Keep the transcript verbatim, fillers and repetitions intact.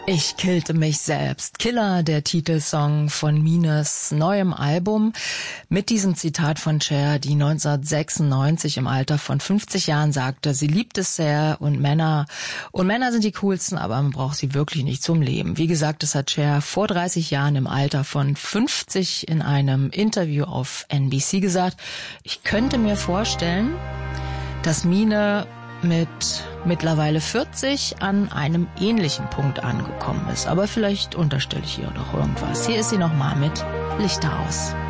Ich killte mich selbst. Killer, der Titelsong von Mines neuem Album. Mit diesem Zitat von Cher, die neunzehnhundertsechsundneunzig im Alter von fünfzig Jahren sagte, sie liebt es sehr und Männer, und Männer sind die coolsten, aber man braucht sie wirklich nicht zum Leben. Wie gesagt, das hat Cher vor dreißig Jahren im Alter von fünfzig in einem Interview auf N B C gesagt. Ich könnte mir vorstellen, dass Mine mit mittlerweile vierzig an einem ähnlichen Punkt angekommen ist. Aber vielleicht unterstelle ich ihr doch irgendwas. Hier ist sie nochmal mit Lichter aus.